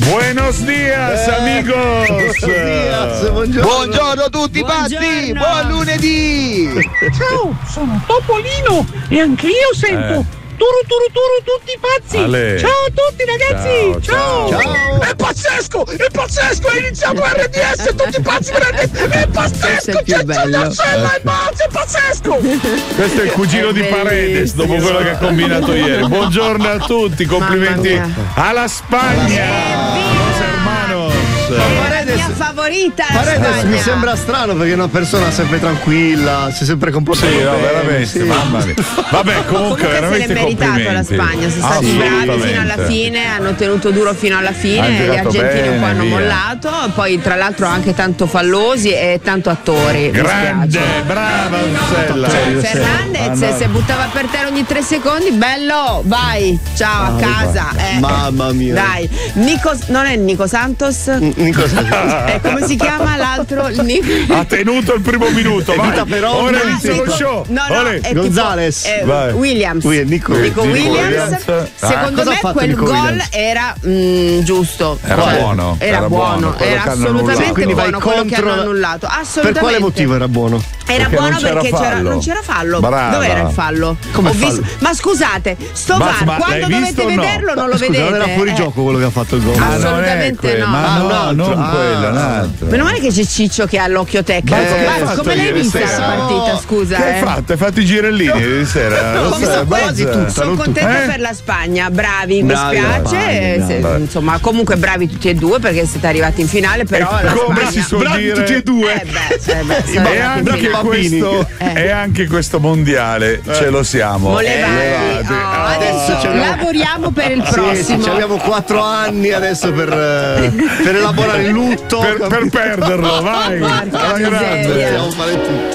Buenos dias, amigos. Buongiorno a tutti pazzi, buon lunedì. Ciao, sono Topolino e anche io sento turu tutti pazzi. Ale. Ciao a tutti ragazzi. Ciao. È pazzesco, è iniziato RDS, tutti pazzi è pazzesco, c'è la cella e basta, è pazzesco. Questo è il cugino di Paredes dopo quello che ha combinato ieri. Buongiorno a tutti, complimenti alla Spagna. Los hermanos. La mia favorita, la Paredes Spagna. mi sembra strano perché è una persona sempre tranquilla, si è sempre comportata Sì, no, bene, veramente, sì. mamma mia. Vabbè, comunque Se veramente l'è meritato complimenti. la Spagna, sono stati bravi fino alla fine, hanno tenuto duro fino alla Hanno fine, gli giocato argentini un po' bene, hanno via. mollato, poi tra l'altro anche tanto fallosi e tanto attori. mi Grande, spiace. brava Ursella. Fernandez se buttava per terra ogni 3 secondi, bello, vai, ciao a casa. Mamma mia. Dai, non è Nico Santos? Nico Santos. Come si chiama l'altro? Ha tenuto il primo minuto. Vai. Vita per Ora Omni. inizia lo show. No, Olè. è Gonzales. tipo, Vai. Williams. Nico Williams. Secondo cosa ha me fatto quel Nico gol Williams? era giusto. Era buono. Era buono, quello era che hanno assolutamente annullato. Quindi vai buono quello che contro hanno la- annullato. Per Assolutamente. quale motivo era buono? Era Perché buono non c'era perché fallo. non c'era fallo. Brava. Dov'era il fallo? Come Ho fallo? visto- Ma scusate, sto Ma- VAR, ma quando l'hai dovete visto o no? vederlo non lo Scusa, vedete. non era fuori gioco quello che ha fatto il gol. Ah, assolutamente non è no. Ma Ah, un no, altro. non Ah. quello, un altro. Meno male che c'è Ciccio che ha l'occhio tecnico. Ma come hai Basta, fatto come l'hai ieri vista sera? la partita? Scusa, Che hai fatto? Hai fatto i girellini ieri sera? Come Lo sai, quasi Bazza. tutto. Sono contenta Eh? per la Spagna, bravi, Bravi, mi spiace. bravi. Insomma, comunque bravi tutti e due perché siete arrivati in finale, però la Come Spagna. si suol Bravi dire? tutti e due. sono E arrivati in anche, finale. questo, Eh. e anche questo mondiale ce lo siamo Levati. Oh, adesso ce l'abbiamo. lavoriamo per il Sì, prossimo. ci abbiamo 4 anni adesso per elaborare il lutto. per perderlo, vai alla grande. miseria. Siamo male tutti.